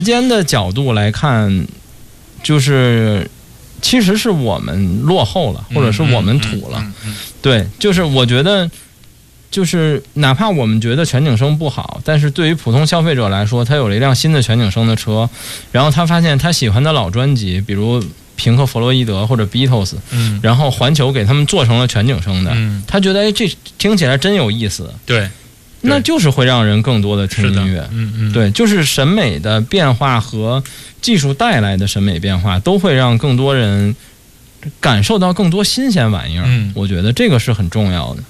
间的角度来看，就是其实是我们落后了，或者是我们土了。对，就是我觉得，就是哪怕我们觉得全景声不好，但是对于普通消费者来说，他有了一辆新的全景声的车，然后他发现他喜欢的老专辑，比如平克·弗洛伊德或者 Beatles，然后环球给他们做成了全景声的，他觉得这听起来真有意思。 对。 那就是会让人更多的听音乐，对，就是审美的变化和技术带来的审美变化，都会让更多人感受到更多新鲜玩意儿。我觉得这个是很重要的。